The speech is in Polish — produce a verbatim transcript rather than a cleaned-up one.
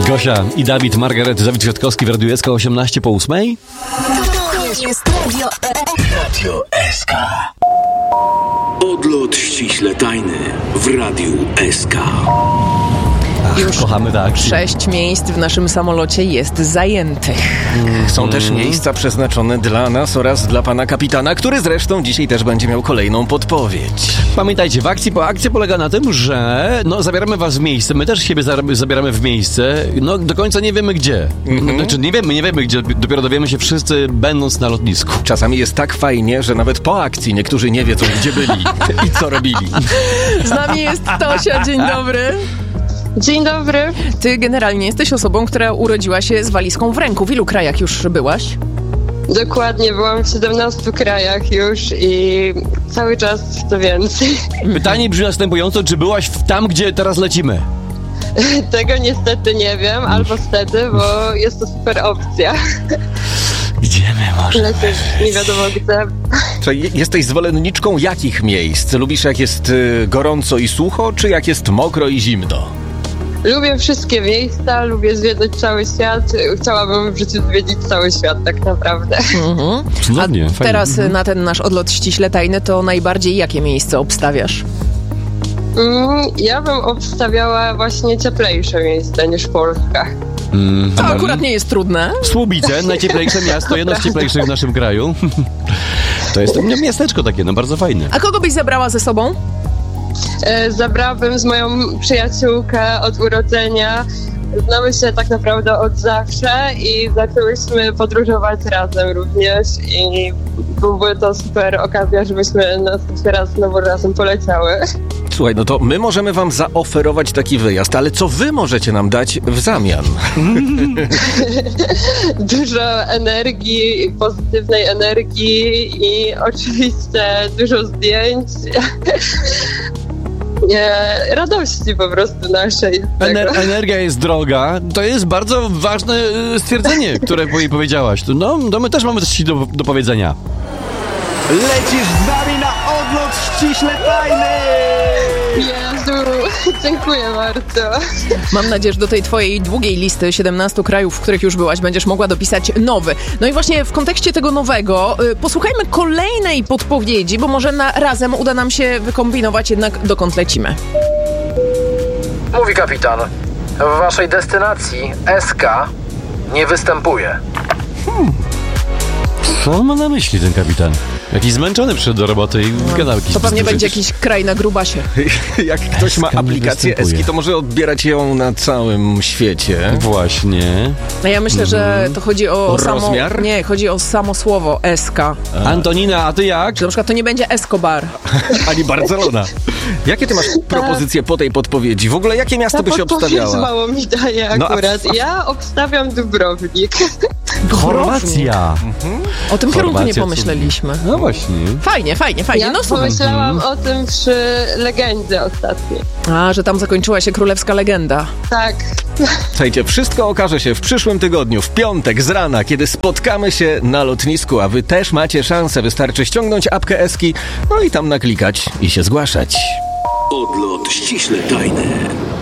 Gosia i Dawid, Margaret, Dawid Kwiatkowski w Radiu S K osiemnaście po ósmej. To jest Radio Radio S K. Odlot ściśle tajny w Radiu S K. Ach, Już kochamy tak. Sześć miejsc w naszym samolocie jest zajętych. Są mm. też miejsca przeznaczone dla nas oraz dla pana kapitana, który zresztą dzisiaj też będzie miał kolejną podpowiedź. Pamiętajcie, w akcji, bo akcja polega na tym, że no, zabieramy was w miejsce, my też siebie zabieramy w miejsce, no do końca nie wiemy gdzie. Mm-hmm. Znaczy nie wiemy, nie wiemy gdzie, dopiero dowiemy się wszyscy będąc na lotnisku. Czasami jest tak fajnie, że nawet po akcji niektórzy nie wiedzą gdzie byli i co robili. Z nami jest Tosia, dzień dobry. Dzień dobry. Ty generalnie jesteś osobą, która urodziła się z walizką w ręku. W ilu krajach już byłaś? Dokładnie, byłam w siedemnastu krajach już i cały czas to więcej. Pytanie brzmi następująco, czy byłaś w tam, gdzie teraz lecimy? Tego niestety nie wiem, albo stety, bo jest to super opcja. Gdzie my możemy Lecieć nie wiadomo gdzie. Czyli jesteś zwolenniczką jakich miejsc? Lubisz jak jest y, gorąco i sucho, czy jak jest mokro i zimno? Lubię wszystkie miejsca, lubię zwiedzać cały świat. Chciałabym w życiu zwiedzić cały świat tak naprawdę. Mhm. Cudownie, A fajnie. teraz Mhm. na ten nasz odlot ściśle tajny to najbardziej jakie miejsce obstawiasz? Mm, ja bym obstawiała właśnie cieplejsze miejsca niż Polska. Mm, To akurat nie jest trudne. Słubice, najcieplejsze miasto, jedno z cieplejszych w naszym kraju. To jest to miasteczko takie, no bardzo fajne. A kogo byś zabrała ze sobą? E, zabrałabym z moją przyjaciółkę od urodzenia. Znamy się tak naprawdę od zawsze i zaczęłyśmy podróżować razem również i byłby to super okazja, żebyśmy następny raz znowu razem poleciały. Słuchaj, no to my możemy wam zaoferować taki wyjazd, ale co wy możecie nam dać w zamian? Dużo energii, pozytywnej energii i oczywiście dużo zdjęć. Nie, radości po prostu naszej. Ener- energia jest droga. To jest bardzo ważne y, stwierdzenie, które jej powiedziałaś. No, no my też mamy coś do, do powiedzenia. Lecisz z nami na odlot ściśle tajny! Jezu, dziękuję bardzo. Mam nadzieję, że do tej twojej długiej listy siedemnastu krajów, w których już byłaś, będziesz mogła dopisać nowy. No i właśnie w kontekście tego nowego y, posłuchajmy kolejnej podpowiedzi, bo może na, razem uda nam się wykombinować jednak dokąd lecimy. Mówi kapitan. W waszej destynacji S K nie występuje. Hmm. Co on ma na myśli, ten kapitan? Jakiś zmęczony przyszedł do roboty i No, gadał jakiś to pewnie bzdury. będzie jakiś kraj na grubasie. Jak ktoś ma Eska nie aplikację występuje. Eski, to może odbierać ją na całym świecie. Właśnie. No ja myślę, że to chodzi o, O samo... rozmiar? Nie, chodzi o samo słowo S K. Antonina, a ty jak? Że na przykład to nie będzie Escobar. Ani Barcelona. Jakie ty masz propozycje po tej podpowiedzi? W ogóle jakie miasto Ta byś podpowiedź obstawiała? mało mi daje No, a- akurat. Ja obstawiam Dubrovnik. Chorwacja. O tym kierunku nie Chorwacja, pomyśleliśmy. No właśnie. Fajnie, fajnie, fajnie. Ja No super. pomyślałam o tym przy legendzie ostatniej. A, że tam zakończyła się królewska legenda. Tak. Słuchajcie, wszystko okaże się w przyszłym tygodniu, w piątek z rana, kiedy spotkamy się na lotnisku, a wy też macie szansę. Wystarczy ściągnąć apkę Eski, no i tam naklikać i się zgłaszać. Odlot ściśle tajny.